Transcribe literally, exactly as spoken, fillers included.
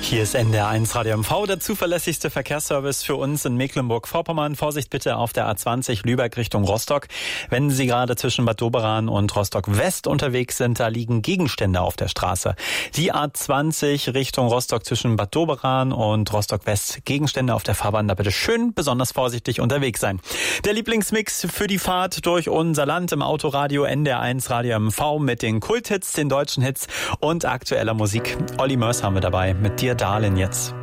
Hier ist N D R eins Radio M V, der zuverlässigste Verkehrsservice für uns in Mecklenburg-Vorpommern. Vorsicht bitte auf der A zwanzig Lübeck Richtung Rostock. Wenn Sie gerade zwischen Bad Doberan und Rostock West unterwegs sind, da liegen Gegenstände auf der Straße. Die A zwanzig Richtung Rostock zwischen Bad Doberan und Rostock West, Gegenstände auf der Fahrbahn, da bitte schön besonders vorsichtig unterwegs sein. Der Lieblingsmix für die Fahrt durch unser Land im Autoradio N D R eins Radio M V mit den Kulthits, den deutschen Hits und aktueller Musik. Olli Mörs haben wir dabei mit Dir Darling jetzt.